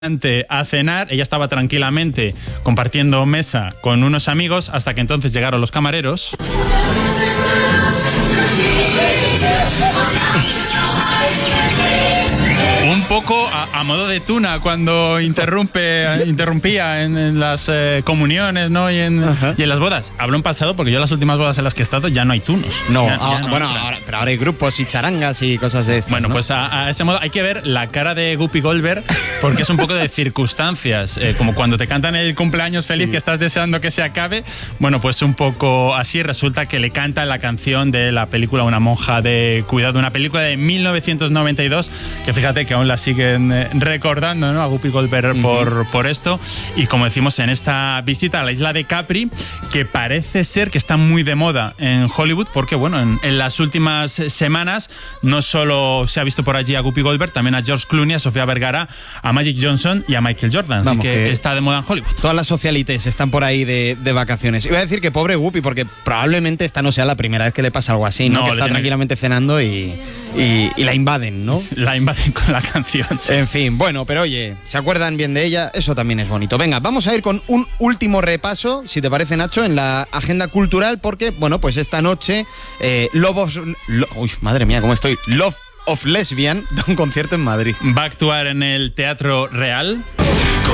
a cenar, ella estaba tranquilamente compartiendo mesa con unos amigos hasta que entonces llegaron los camareros. Un poco a modo de Tuna cuando interrumpía en las comuniones, ¿no? y en las bodas. Hablo en pasado porque yo en las últimas bodas en las que he estado ya no hay tunos. No, pero ahora hay grupos y charangas y cosas de estas. Bueno, ¿no? pues a ese modo hay que ver la cara de Whoopi Goldberg porque es un poco de circunstancias, como cuando te cantan el cumpleaños feliz que estás deseando que se acabe. Bueno, pues un poco así resulta que le canta la canción de la película Una monja de cuidado, una película de 1992 que fíjate que aún la siguen recordando, ¿no? A Whoopi Goldberg por esto. Y como decimos, en esta visita a la isla de Capri, que parece ser que está muy de moda en Hollywood, porque bueno, en las últimas semanas no solo se ha visto por allí a Whoopi Goldberg, también a George Clooney, a Sofía Vergara, a Magic Johnson y a Michael Jordan. Vamos, así que está de moda en Hollywood. Todas las socialites están por ahí de vacaciones. Iba a decir que pobre Whoopi, porque probablemente esta no sea la primera vez que le pasa algo así, ¿no? Que está tranquilamente cenando y la invaden, ¿no? La invaden con la canción. Sí. En fin, bueno, pero oye, ¿se acuerdan bien de ella? Eso también es bonito. Venga, vamos a ir con un último repaso, si te parece, Nacho, en la agenda cultural, porque, bueno, pues esta noche, Love of Lesbian da un concierto en Madrid. Va a actuar en el Teatro Real.